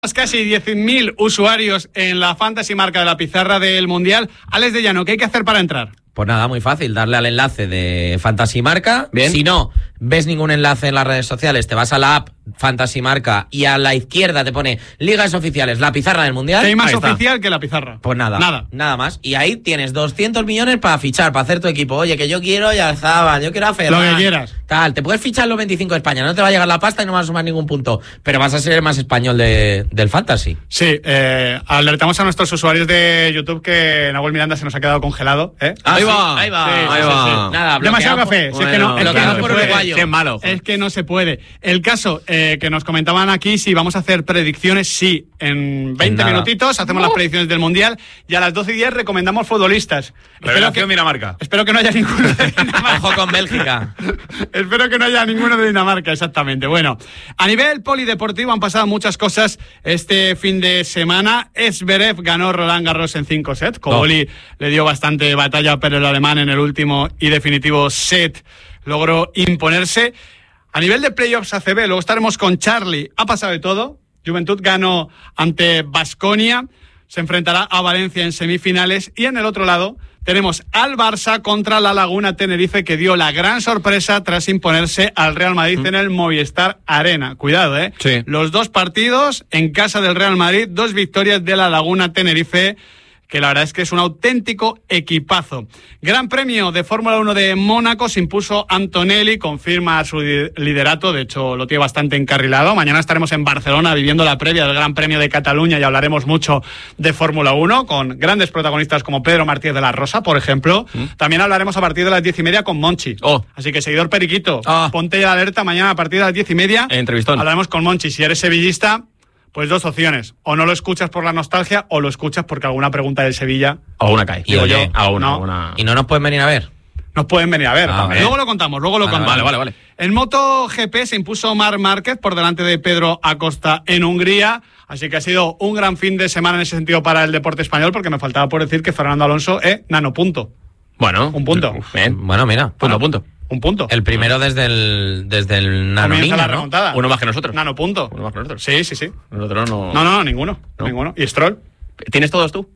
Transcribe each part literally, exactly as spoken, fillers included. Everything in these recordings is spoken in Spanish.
Casi diez mil usuarios en la Fantasy Marca de la pizarra del Mundial. Alex de Llano, ¿qué hay que hacer para entrar? Pues nada, muy fácil, darle al enlace de Fantasy Marca. Bien. Si no ves ningún enlace en las redes sociales, te vas a la app Fantasy Marca y a la izquierda te pone Ligas Oficiales, la pizarra del Mundial. ¿Qué hay más oficial que la pizarra? Pues nada, nada, nada más. Y ahí tienes doscientos millones para fichar, para hacer tu equipo. Oye, que yo quiero Yarzabal, yo quiero a Ferran. Lo que quieras. Tal, te puedes fichar los veinticinco de España, no te va a llegar la pasta y no vas a sumar ningún punto, pero vas a ser el más español de, del Fantasy. Sí, eh, alertamos a nuestros usuarios de YouTube que Nahuel Miranda se nos ha quedado congelado. ¿eh? Ah, ahí sí, va, ahí va. Sí, ahí sí, va. sí, sí. Nada, demasiado café. Por, si es que no, bueno, es que no se por puede. uruguayo. Qué malo. Es que no se puede. El caso eh, que nos comentaban aquí, si vamos a hacer predicciones, sí, en veinte minutitos hacemos uh. las predicciones del Mundial y a las doce y diez recomendamos futbolistas. Revelación Dinamarca. Espero que no haya ninguno de Dinamarca. Ojo con Bélgica. Espero que no haya ninguno de Dinamarca, exactamente. Bueno, a nivel polideportivo han pasado muchas cosas este fin de semana. Zverev ganó Roland Garros en cinco sets. Koboli oh. le dio bastante batalla, pero el alemán en el último y definitivo set logró imponerse. A nivel de playoffs A C B, luego estaremos con Charlie. Ha pasado de todo. Juventud ganó ante Baskonia. Se enfrentará a Valencia en semifinales. Y en el otro lado tenemos al Barça contra la Laguna Tenerife, que dio la gran sorpresa tras imponerse al Real Madrid mm. en el Movistar Arena. Cuidado, ¿eh? Sí. Los dos partidos en casa del Real Madrid, dos victorias de la Laguna Tenerife, que la verdad es que es un auténtico equipazo. Gran Premio de Fórmula uno de Mónaco, se impuso Antonelli, confirma su liderato, de hecho lo tiene bastante encarrilado. Mañana estaremos en Barcelona viviendo la previa del Gran Premio de Cataluña y hablaremos mucho de Fórmula uno, con grandes protagonistas como Pedro Martínez de la Rosa, por ejemplo. ¿Mm? También hablaremos a partir de las diez y media con Monchi. Oh. Así que, seguidor periquito, ah. ponte ya alerta, mañana a partir de las diez y media. Entrevistón. Hablaremos con Monchi. Si eres sevillista, pues dos opciones, o no lo escuchas por la nostalgia o lo escuchas porque alguna pregunta del Sevilla alguna cae. Y, oye, yo, alguna, no. alguna... ¿Y no nos pueden venir a ver? Nos pueden venir a ver. Ah, luego lo contamos, luego lo vale, contamos. Vale, vale, vale. En MotoGP se impuso Marc Márquez por delante de Pedro Acosta en Hungría, así que ha sido un gran fin de semana en ese sentido para el deporte español, porque me faltaba por decir que Fernando Alonso es nano punto. Bueno, un punto. Bien. Bueno, mira. Punto, bueno, punto. Un punto. El primero desde el desde el nano Comienza niño, la ¿no? remontada. Uno más que nosotros. Nano punto. Uno más que nosotros. Sí, sí, sí. Nosotros no... No, no, no, ninguno. ¿No? Ninguno. ¿Y Stroll? ¿Tienes todos tú?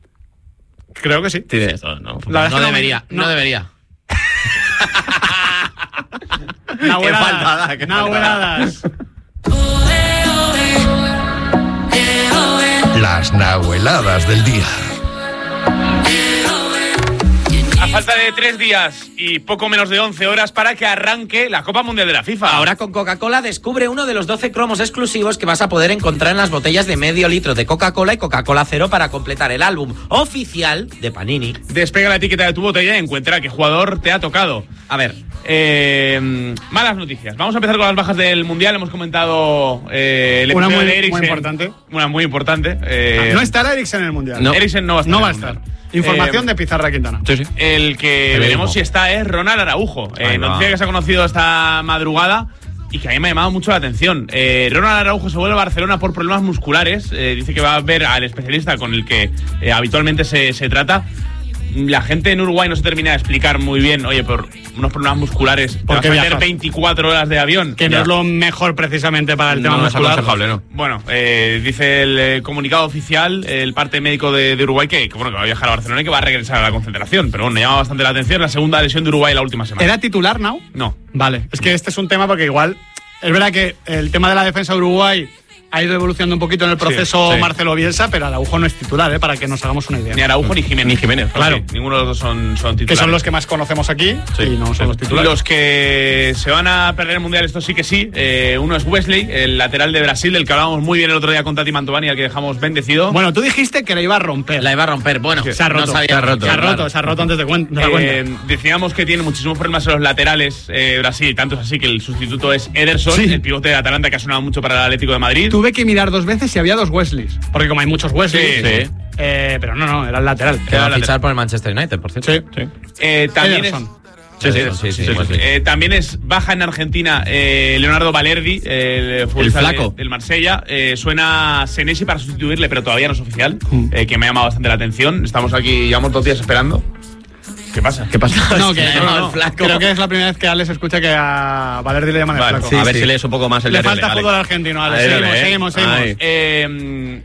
Creo que sí. Tienes todos, ¿no? La No debería, no, no debería. Nahueladas. Qué faltada, qué Nahueladas. Las nahueladas del día. A falta de tres días y poco menos de once horas para que arranque la Copa Mundial de la FIFA. Ahora con Coca-Cola descubre uno de los doce cromos exclusivos que vas a poder encontrar en las botellas de medio litro de Coca-Cola y Coca-Cola Cero para completar el álbum oficial de Panini. Despega la etiqueta de tu botella y encuentra qué jugador te ha tocado. A ver, eh, malas noticias. Vamos a empezar con las bajas del Mundial. Hemos comentado eh, el Una episodio muy, de Eriksen. muy importante. Una muy importante. Eh, No estará Eriksen en el Mundial. No. Eriksen no va a estar. No en va a el estar. Mundial. Información Eh, de Pizarra Quintana. Sí, sí. El que El veremos mismo. si está es Ronald Araujo. Eh, Ahí va. noticia que se ha conocido esta madrugada y que a mí me ha llamado mucho la atención. Eh, Ronald Araujo se vuelve a Barcelona por problemas musculares. Eh, dice que va a ver al especialista con el que eh, habitualmente se, se trata. La gente en Uruguay no se termina de explicar muy bien, oye, por unos problemas musculares, te ¿Por vas qué a meter viajas? veinticuatro horas de avión. Que no Ya. es lo mejor precisamente para el tema No es muscular. aconsejable, ¿no? Bueno, eh, dice el eh, comunicado oficial, el parte médico de, de Uruguay, que, que, bueno, que va a viajar a Barcelona y que va a regresar a la concentración. Pero bueno, me llama bastante la atención la segunda lesión de Uruguay la última semana. ¿Era titular, Nau? No. Vale, es que este es un tema porque igual es verdad que el tema de la defensa de Uruguay ha ido evolucionando un poquito en el proceso Sí, sí. Marcelo Bielsa, pero Araujo no es titular, ¿eh? Para que nos hagamos una idea. Ni Araujo ni Jiménez. Ni Jiménez, claro. Sí, ninguno de los dos son, son Que titulares. son los que más conocemos aquí Sí, y no son sí. los titulares. Los que se van a perder el Mundial, esto sí que sí. Eh, uno es Wesley, el lateral de Brasil, del que hablábamos muy bien el otro día con Tati Mantovani, al que dejamos bendecido. Bueno, tú dijiste que la iba a romper. la iba a romper. Bueno, se ha roto. no sabía se ha roto. se ha claro. roto, se ha roto antes de, cuen- de la cuenta. Eh, decíamos que tiene muchísimos problemas en los laterales eh, Brasil, tanto es así que el sustituto es Ederson, Sí. el pivote de Atalanta, que ha sonado mucho para el Atlético de Madrid. Tuve que mirar dos veces si había dos Wesleys, porque como hay muchos Wesleys, Sí, sí. eh, pero no, no, era el lateral. Que va a Era fichar por el Manchester United, por cierto. Sí. Sí. Eh, también es, Ederson. Sí, sí, sí, sí, sí, sí. Eh, también es baja en Argentina eh, Leonardo Balerdi, el, futbolista flaco. de- del Marsella. Eh, suena Senesi para sustituirle, pero todavía no es oficial, Mm. eh, que me ha llamado bastante la atención. Estamos aquí, llevamos dos días esperando. ¿Qué pasa? ¿Qué pasa? No, que le ha llamado el flaco. creo que es la primera vez que Alex escucha que a Valerdi le llaman Vale, el flaco. a ver si lees un poco más el Le diario falta Alex. fútbol argentino, Alex. A ver, Seguimos, eh. seguimos, seguimos. Ay. Eh,